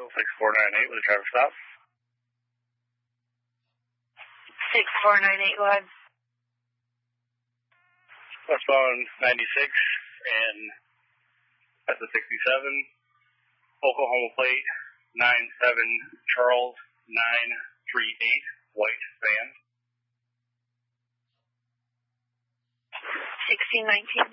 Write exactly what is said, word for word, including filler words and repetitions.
six four nine eight with a driver stop. six four nine eight, go ahead. Westbound ninety-six and at the sixty-seven, Oklahoma plate nine seven Charles nine three eight, white van. sixteen nineteen.